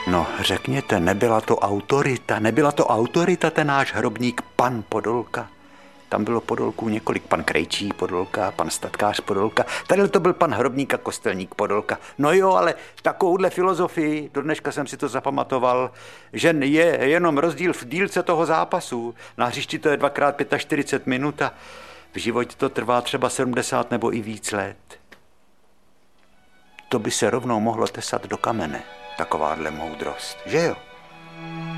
No, řekněte, nebyla to autorita ten náš hrobník pan Podolka. Tam bylo Podolků několik, pan Krejčí Podolka, pan Statkář Podolka, tady to byl pan hrobník a kostelník Podolka. No jo, ale takovouhle filozofii, do dneška jsem si to zapamatoval, že je jenom rozdíl v dílce toho zápasu. Na hřišti to je 2x45 minut a v životě to trvá třeba 70 nebo i víc let. To by se rovnou mohlo tesat do kamene, takováhle moudrost, že jo?